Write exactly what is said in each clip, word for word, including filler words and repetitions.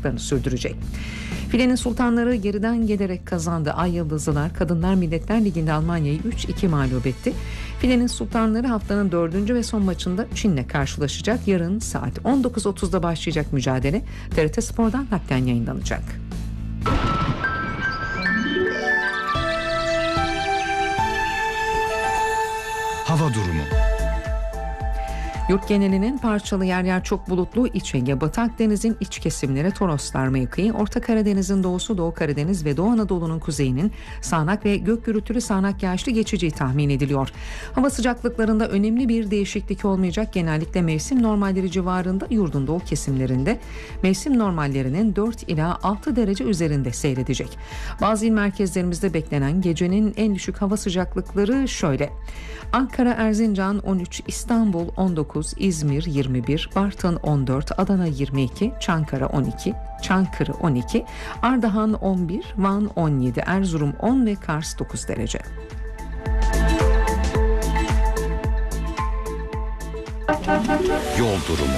varlıklarını sürdürecek. Filenin sultanları geriden gelerek kazandı. Ay Yıldızlılar Kadınlar Milletler Ligi'nde Almanya'yı üç iki mağlup etti. Filenin sultanları haftanın dördüncü ve son maçında Çin'le karşılaşacak. Yarın saat on dokuz otuzda başlayacak mücadele T R T Spor'dan naklen yayınlanacak. Hava durumu. Yurt genelinin parçalı yer yer çok bulutlu, İç Ege, Batı Akdeniz'in iç kesimleri, Toroslar mevkii, Orta Karadeniz'in doğusu, Doğu Karadeniz ve Doğu Anadolu'nun kuzeyinin sağanak ve gök gürültülü sağanak yağışlı geçeceği tahmin ediliyor. Hava sıcaklıklarında önemli bir değişiklik olmayacak. Genellikle mevsim normalleri civarında, yurdun doğu kesimlerinde mevsim normallerinin dört ila altı derece üzerinde seyredecek. Bazı il merkezlerimizde beklenen gecenin en düşük hava sıcaklıkları şöyle: Ankara, Erzincan on üç, İstanbul on dokuz, İzmir yirmi bir, Bartın on dört, Adana yirmi iki, Çankara on iki, Çankırı on iki, Ardahan on bir, Van on yedi, Erzurum on ve Kars dokuz derece. Yol durumu.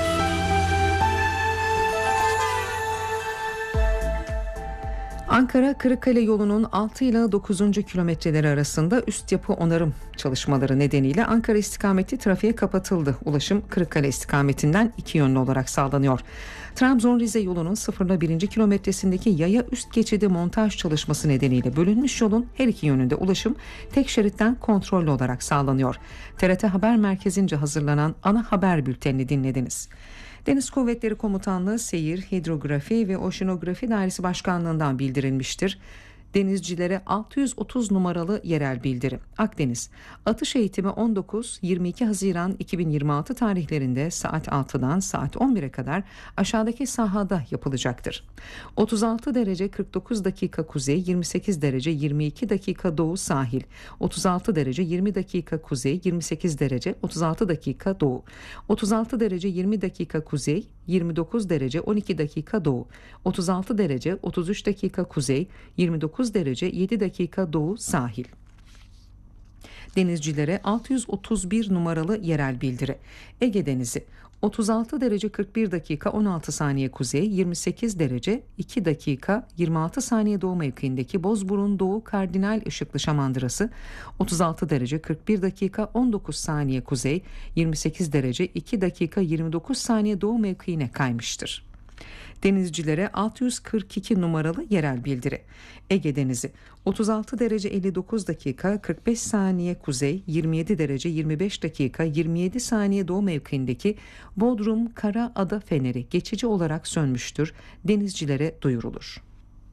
Ankara Kırıkkale yolunun altı ile dokuzuncu kilometreleri arasında üst yapı onarım çalışmaları nedeniyle Ankara istikameti trafiğe kapatıldı. Ulaşım Kırıkkale istikametinden iki yönlü olarak sağlanıyor. Trabzon-Rize yolunun sıfır ile birinci kilometresindeki yaya üst geçidi montaj çalışması nedeniyle bölünmüş yolun her iki yönünde ulaşım tek şeritten kontrollü olarak sağlanıyor. T R T Haber Merkezi'nce hazırlanan ana haber bültenini dinlediniz. Deniz Kuvvetleri Komutanlığı Seyir, Hidrografi ve Oşinografi Dairesi Başkanlığı'ndan bildirilmiştir. Denizcilere altı yüz otuz numaralı yerel bildiri. Akdeniz, atış eğitimi on dokuz yirmi iki Haziran iki bin yirmi altı tarihlerinde saat altıdan saat on bire kadar aşağıdaki sahada yapılacaktır. otuz altı derece kırk dokuz dakika kuzey, yirmi sekiz derece yirmi iki dakika doğu sahil, otuz altı derece yirmi dakika kuzey, yirmi sekiz derece otuz altı dakika doğu, otuz altı derece yirmi dakika kuzey, yirmi dokuz derece on iki dakika doğu, otuz altı derece otuz üç dakika kuzey, yirmi dokuz derece yedi dakika doğu sahil. Denizcilere altı yüz otuz bir numaralı yerel bildiri. Ege Denizi, otuz altı derece kırk bir dakika on altı saniye kuzey, yirmi sekiz derece iki dakika yirmi altı saniye doğu mevkiindeki Bozburun Doğu Kardinal Işıklı Şamandırası, otuz altı derece kırk bir dakika on dokuz saniye kuzey, yirmi sekiz derece iki dakika yirmi dokuz saniye doğu mevkiine kaymıştır. Denizcilere altı yüz kırk iki numaralı yerel bildiri. Ege Denizi, otuz altı derece elli dokuz dakika kırk beş saniye kuzey, yirmi yedi derece yirmi beş dakika yirmi yedi saniye doğu mevkiindeki Bodrum Kara Ada Feneri geçici olarak sönmüştür. Denizcilere duyurulur.